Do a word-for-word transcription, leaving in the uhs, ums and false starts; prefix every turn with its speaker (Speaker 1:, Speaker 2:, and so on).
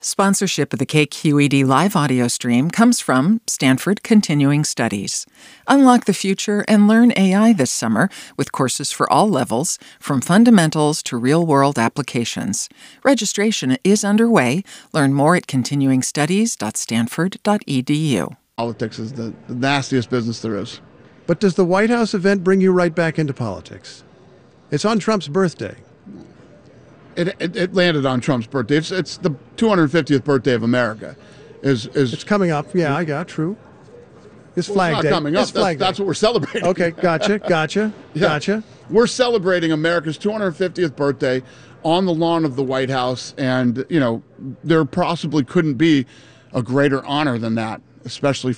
Speaker 1: Sponsorship of the K Q E D live audio stream comes from Stanford Continuing Studies. Unlock the future and learn A I this summer with courses for all levels, from fundamentals to real-world applications. Registration is underway. Learn more at continuing studies dot stanford dot e d u.
Speaker 2: Politics is the, the nastiest business there is.
Speaker 3: But does the White House event bring you right back into politics? It's on Trump's birthday.
Speaker 2: It, it, it landed on Trump's birthday. It's, it's the two hundred fiftieth birthday of America. Is is
Speaker 3: It's coming up. Yeah, I got true. It's
Speaker 2: well,
Speaker 3: Flag
Speaker 2: it's not
Speaker 3: Day.
Speaker 2: coming up.
Speaker 3: It's
Speaker 2: That's,
Speaker 3: Flag
Speaker 2: that's
Speaker 3: Day.
Speaker 2: what we're celebrating.
Speaker 3: Okay, gotcha, gotcha,
Speaker 2: Yeah.
Speaker 3: gotcha.
Speaker 2: We're celebrating America's two hundred fiftieth birthday on the lawn of the White House, and you know there possibly couldn't be a greater honor than that, especially